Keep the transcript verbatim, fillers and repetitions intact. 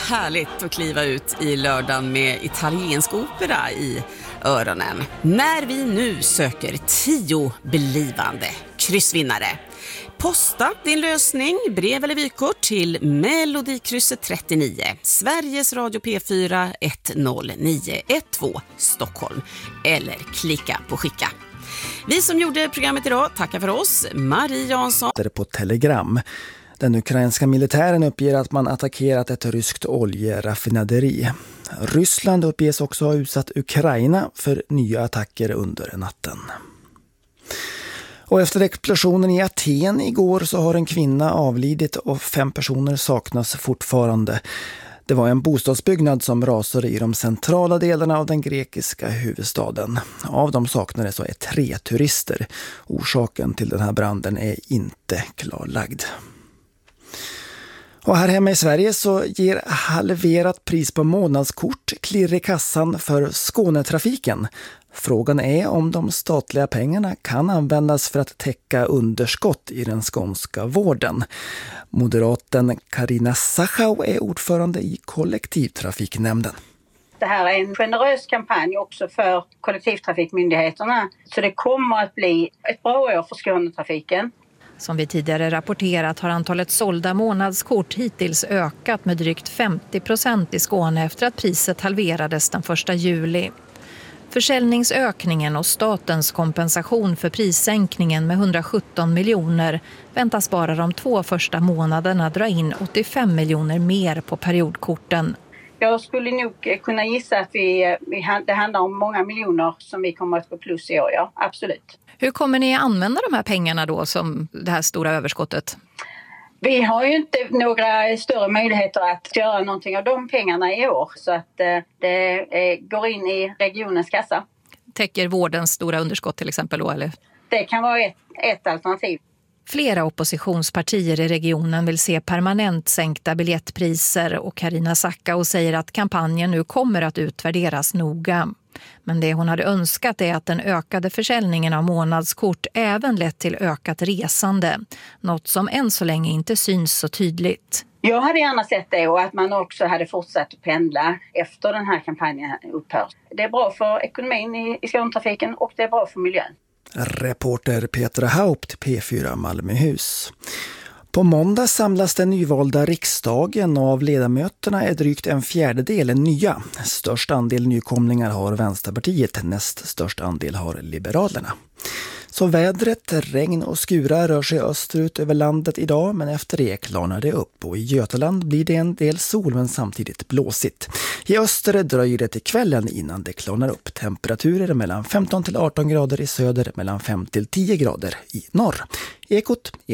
härligt att kliva ut i lördagen med italiensk opera i öronen. När vi nu söker tio blivande kryssvinnare. Posta din lösning, brev eller vykort till Melodikrysset trettionio, Sveriges Radio P fyra ett noll nio ett två Stockholm. Eller klicka på skicka. Vi som gjorde programmet idag tackar för oss, Marie Jansson. På Telegram. Den ukrainska militären uppger att man attackerat ett ryskt oljeraffinaderi. Ryssland uppges också ha utsatt Ukraina för nya attacker under natten. Och efter explosionen i Aten igår så har en kvinna avlidit och fem personer saknas fortfarande. Det var en bostadsbyggnad som rasade i de centrala delarna av den grekiska huvudstaden. Av de saknade så är tre turister. Orsaken till den här branden är inte klarlagd. Och här hemma i Sverige så ger halverat pris på månadskort klirr i kassan för Skånetrafiken. Frågan är om de statliga pengarna kan användas för att täcka underskott i den skånska vården. Moderaten Carina Sachau är ordförande i kollektivtrafiknämnden. Det här är en generös kampanj också för kollektivtrafikmyndigheterna. Så det kommer att bli ett bra år för Skånetrafiken. Som vi tidigare rapporterat har antalet sålda månadskort hittills ökat med drygt femtio procent i Skåne efter att priset halverades den första juli. Försäljningsökningen och statens kompensation för prissänkningen med hundrasjutton miljoner väntas bara de två första månaderna dra in åttiofem miljoner mer på periodkorten. Jag skulle nog kunna gissa att vi, det handlar om många miljoner som vi kommer att få plus i år, ja, absolut. Hur kommer ni använda de här pengarna då som det här stora överskottet? Vi har ju inte några större möjligheter att göra någonting av de pengarna i år så att det går in i regionens kassa. Täcker vårdens stora underskott till exempel då, eller? Det kan vara ett, ett alternativ. Flera oppositionspartier i regionen vill se permanent sänkta biljettpriser och Carina Sachau säger att kampanjen nu kommer att utvärderas noga. Men det hon hade önskat är att den ökade försäljningen av månadskort även lett till ökat resande. Något som än så länge inte syns så tydligt. Jag hade gärna sett det och att man också hade fortsatt att pendla efter den här kampanjen upphör. Det är bra för ekonomin i, i Skånetrafiken och det är bra för miljön. Reporter Petra Haupt, P fyra Malmöhus. På måndag samlas den nyvalda riksdagen och av ledamöterna är drygt en fjärdedel nya. Störst andel nykomlingar har Vänsterpartiet, näst störst andel har Liberalerna. Så vädret, regn och skurar rör sig österut över landet idag, men efter det klarnar det upp och i Götaland blir det en del sol men samtidigt blåsigt. I öster dröjer det till kvällen innan det klarnar upp. Temperaturer mellan femton till arton grader i söder, mellan fem till tio grader i norr. Ekot